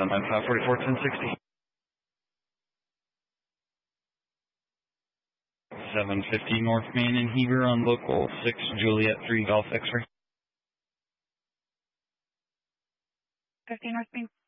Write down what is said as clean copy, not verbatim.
I'm 544 1060. 750 North Main and Heber on local 6 Juliet 3 Golf X-ray. 50 North Main.